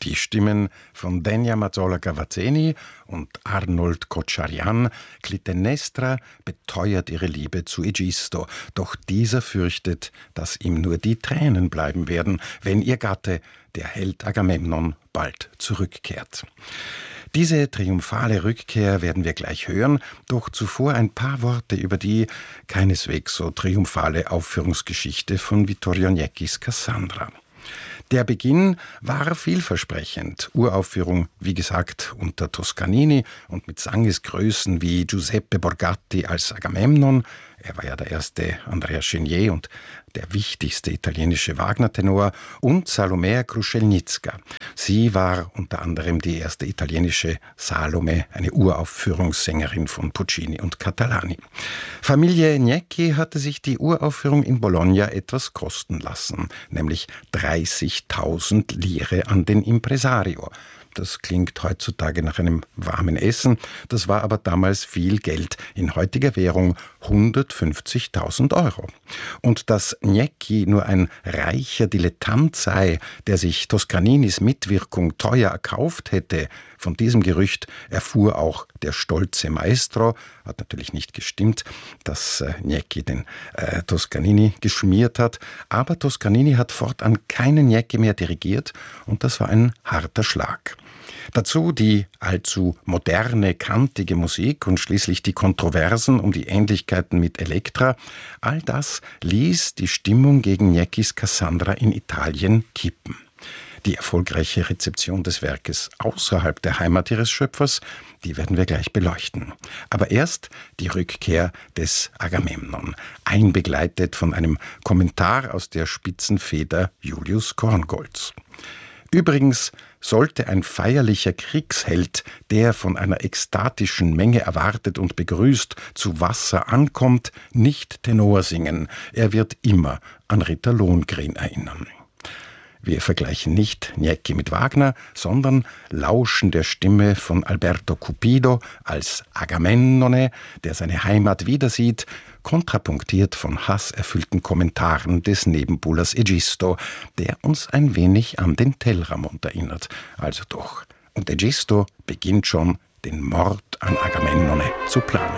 Die Stimmen von Denia Mazzola-Gavazzeni und Arnold Koscharian. Clitennestra beteuert ihre Liebe zu Egisto, doch dieser fürchtet, dass ihm nur die Tränen bleiben werden, wenn ihr Gatte, der Held Agamemnon, bald zurückkehrt. Diese triumphale Rückkehr werden wir gleich hören, doch zuvor ein paar Worte über die keineswegs so triumphale Aufführungsgeschichte von Vittorio Nieckis Cassandra. Der Beginn war vielversprechend. Uraufführung, wie gesagt, unter Toscanini und mit Sangesgrößen wie Giuseppe Borgatti als Agamemnon. Er war ja der erste Andrea Chenier und der wichtigste italienische Wagner-Tenor, und Salomea Krušelnicka. Sie war unter anderem die erste italienische Salome, eine Uraufführungssängerin von Puccini und Catalani. Familie Niecki hatte sich die Uraufführung in Bologna etwas kosten lassen, nämlich 30.000 Lire an den Impresario. Das klingt heutzutage nach einem warmen Essen, das war aber damals viel Geld, in heutiger Währung 150.000 Euro. Und dass Niecki nur ein reicher Dilettant sei, der sich Toscaninis Mitwirkung teuer erkauft hätte, von diesem Gerücht erfuhr auch der stolze Maestro. Hat natürlich nicht gestimmt, dass Niecki den Toscanini geschmiert hat, aber Toscanini hat fortan keinen Niecki mehr dirigiert und das war ein harter Schlag. Dazu die allzu moderne, kantige Musik und schließlich die Kontroversen um die Ähnlichkeiten mit Elektra. All das ließ die Stimmung gegen Nieckis Cassandra in Italien kippen. Die erfolgreiche Rezeption des Werkes außerhalb der Heimat ihres Schöpfers, die werden wir gleich beleuchten. Aber erst die Rückkehr des Agamemnon, einbegleitet von einem Kommentar aus der Spitzenfeder Julius Korngolds. Übrigens sollte ein feierlicher Kriegsheld, der von einer ekstatischen Menge erwartet und begrüßt, zu Wasser ankommt, nicht Tenor singen. Er wird immer an Ritter Lohengrin erinnern. Wir vergleichen nicht Niecki mit Wagner, sondern lauschen der Stimme von Alberto Cupido als Agamennone, der seine Heimat wiedersieht, kontrapunktiert von hasserfüllten Kommentaren des Nebenbuhlers Egisto, der uns ein wenig an den Telramund erinnert. Also doch. Und Egisto beginnt schon, den Mord an Agamennone zu planen.